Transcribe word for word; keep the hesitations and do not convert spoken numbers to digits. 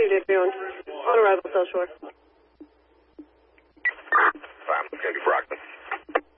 Juliet Beyond. On arrival, South Shore. Fine, let's go to Brockton.